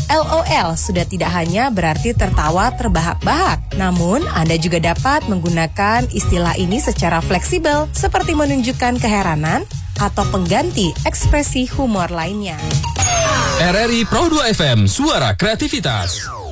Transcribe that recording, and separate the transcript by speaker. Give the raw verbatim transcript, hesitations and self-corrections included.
Speaker 1: LOL sudah tidak hanya berarti tertawa terbahak-bahak, namun Anda juga dapat menggunakan istilah ini secara fleksibel seperti menunjukkan keheranan atau pengganti ekspresi humor lainnya.
Speaker 2: R R I Pro dua F M, suara kreativitas.